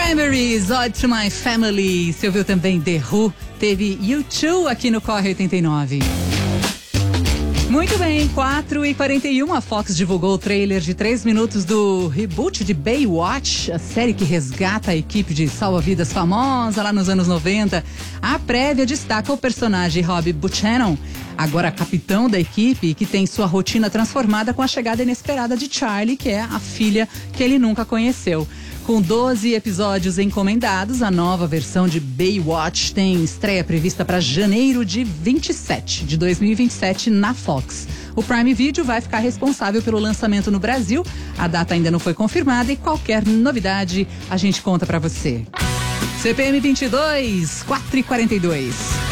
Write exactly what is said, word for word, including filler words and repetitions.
Memories, Ode to My Family. Você ouviu também The Who, teve U dois aqui no Corre oitenta e nove. Muito bem, quatro e quarenta e um, a Fox divulgou o trailer de três minutos do reboot de Baywatch, a série que resgata a equipe de salva-vidas famosa lá nos anos noventa. A prévia destaca o personagem Rob Buchanan, agora capitão da equipe, que tem sua rotina transformada com a chegada inesperada de Charlie, que é a filha que ele nunca conheceu. Com doze episódios encomendados, a nova versão de Baywatch tem estreia prevista para janeiro de vinte e sete, de dois mil e vinte e sete na Fox. O Prime Video vai ficar responsável pelo lançamento no Brasil. A data ainda não foi confirmada e qualquer novidade a gente conta para você. C P M vinte e dois, quatro e quarenta e dois.